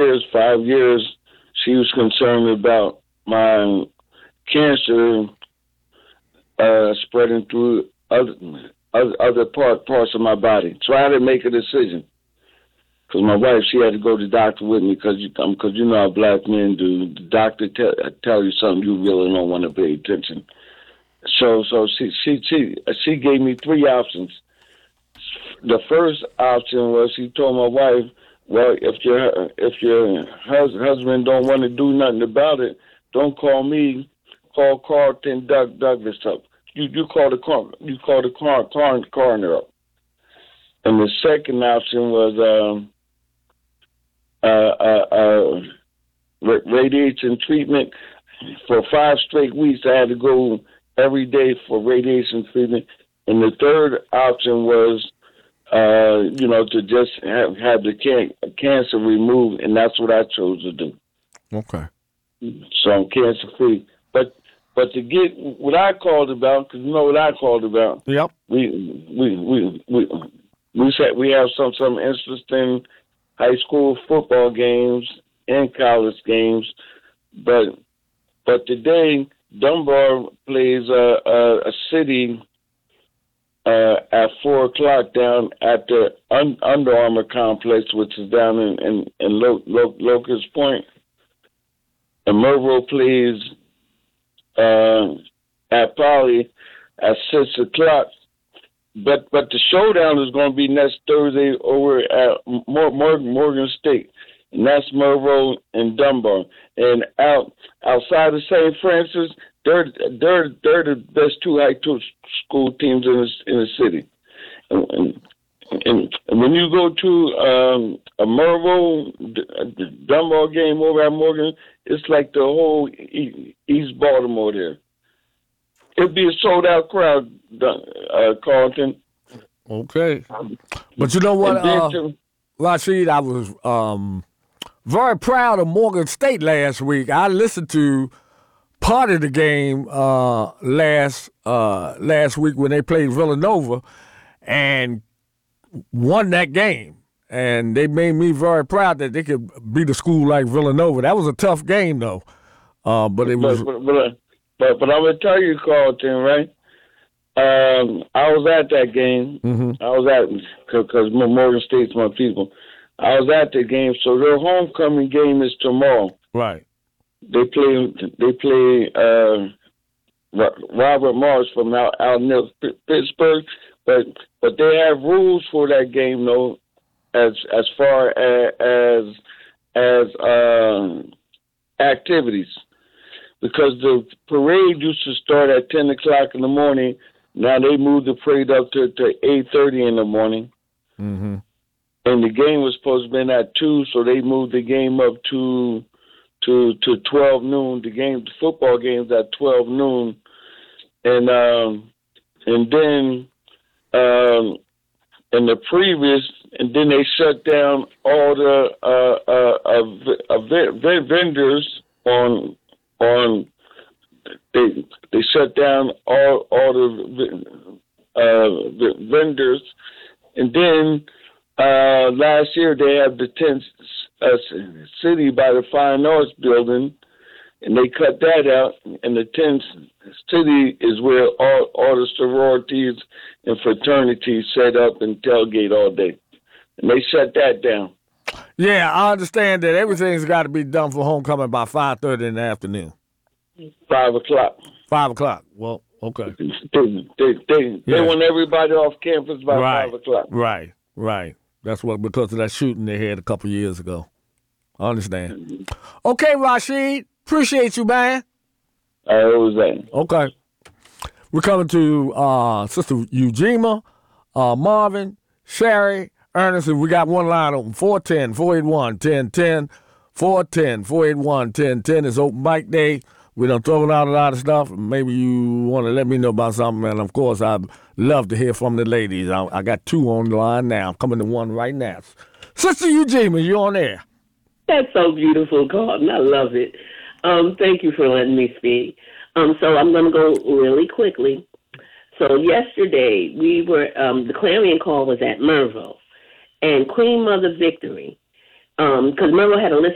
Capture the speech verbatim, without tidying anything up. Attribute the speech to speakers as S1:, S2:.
S1: years, five years, she was concerned about my cancer uh, spreading through other other, other part, parts of my body. So I had to make a decision. Because my wife, she had to go to the doctor with me because you, um, cause you know how black men do. The doctor tell, tell you something you really don't want to pay attention. So so she, she, she, she gave me three options. The first option was she told my wife, well, if your if your hus- husband don't want to do nothing about it, don't call me. Call Carlton Doug Douglas up. You you call the car you call the car, car coroner up. And the second option was um, uh, uh, uh, radiation treatment. For five straight weeks, I had to go every day for radiation treatment. And the third option was, uh, you know, to just have, have the can- cancer removed, and that's what I chose to do.
S2: Okay.
S1: So I'm cancer free. But but to get what I called about, because you know what I called about.
S2: Yep.
S1: We we we we we said we have some some interesting high school football games and college games, but but today Dunbar plays a a, a city. Uh, at four o'clock down at the Un- Under Armour complex, which is down in, in, in Lo- Lo- Locust Point. And Mervo plays uh, at Poly at six o'clock. But but the showdown is going to be next Thursday over at Mor- Mor- Morgan State. And that's Mervo and Dunbar. And out outside of Saint Francis, They're they're they're the best two high school teams in the in the city, and, and, and, and when you go to um, a Mervo Dunbar game over at Morgan, it's like the whole East Baltimore there. It'd be a sold out crowd, uh, Carlton.
S2: Okay, but you know what, uh,
S1: to,
S2: Rashid, I was um, very proud of Morgan State last week. I listened to part of the game uh, last uh, last week when they played Villanova and won that game. And they made me very proud that they could beat a school like Villanova. That was a tough game, though. Uh, but it was.
S1: But, but, but, but I'm going to tell you, Carlton, right? Um, I was at that game.
S2: Mm-hmm.
S1: I was at, because Morgan State's my people. I was at the game. So their homecoming game is tomorrow.
S2: Right.
S1: They play. They play uh, Robert Morris from out, out near Pittsburgh, but but they have rules for that game though, as as far as as uh, activities, because the parade used to start at ten o'clock in the morning. Now they moved the parade up to, to eight thirty in the morning,
S2: mm-hmm.
S1: and the game was supposed to be at two, so they moved the game up to. To, to twelve noon. The game, the football game's at twelve noon, and um, and then um, in the previous, and then they shut down all the uh, uh, uh, vendors on on. They they shut down all all the uh, vendors, and then uh, last year they had the tent. A city by the Fine Arts Building, and they cut that out. And the tenth city is where all, all the sororities and fraternities set up and tailgate all day. And they shut that down.
S2: Yeah, I understand that everything's got to be done for homecoming by five thirty in the afternoon.
S1: Five o'clock.
S2: Five o'clock. Well, okay.
S1: They they they,
S2: yeah.
S1: they want everybody off campus by
S2: right.
S1: five o'clock.
S2: Right, right. That's what, because of that shooting they had a couple years ago. I understand. Okay, Rashid. Appreciate you, man.
S1: I always that.
S2: Okay. We're coming to uh, Sister Ujima, uh, Marvin, Sherry, Ernest, and we got one line open. four one zero, four eight one, one zero one zero. four one zero, four eight one, one zero one zero. It's open mic day. We done thrown out a lot of stuff. Maybe you want to let me know about something, and of course, I'd love to hear from the ladies. I, I got two on the line now. I'm coming to one right now. Sister Ujima, you on there?
S3: That's so beautiful, Carlton. I love it. Um, thank you for letting me speak. Um, so I'm going to go really quickly. So yesterday, we were, um, the clarion call was at Mervo, and Queen Mother Victory, because um, Mervo had a list